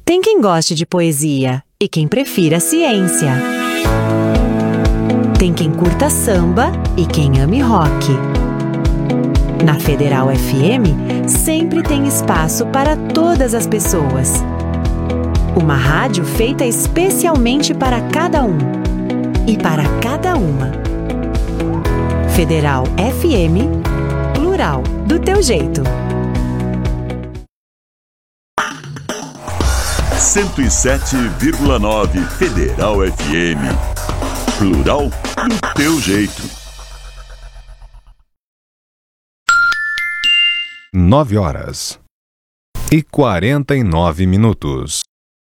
Tem quem goste de poesia e quem prefira ciência. Tem quem curta samba e quem ame rock. Na Federal FM, sempre tem espaço para todas as pessoas. Uma rádio feita especialmente para cada um e para cada uma. Federal FM, plural, do teu jeito. 107,9 Federal FM, plural, do teu jeito. 9h49.